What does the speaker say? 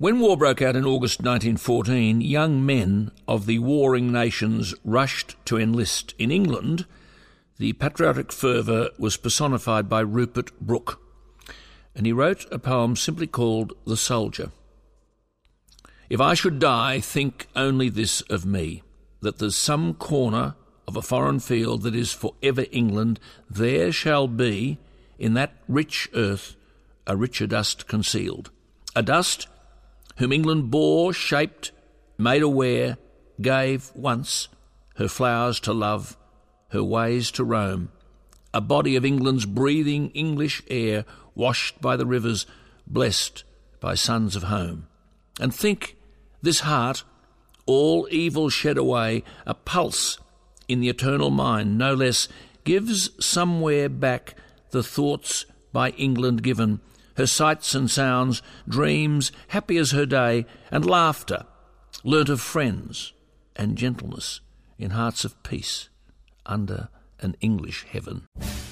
When war broke out in August 1914, young men of the warring nations rushed to enlist. In England, the patriotic fervour was personified by Rupert Brooke, and he wrote a poem simply called The Soldier. If I should die, think only this of me, that there's some corner of a foreign field that is forever England, there shall be, in that rich earth, a richer dust concealed. A dust whom England bore, shaped, made aware, gave once her flowers to love, her ways to roam. A body of England's breathing English air, washed by the rivers, blessed by sons of home. And think, this heart, all evil shed away, a pulse in the eternal mind, no less, gives somewhere back the thoughts by England given, her sights and sounds, dreams, happy as her day, and laughter, learnt of friends, and gentleness in hearts of peace under an English heaven.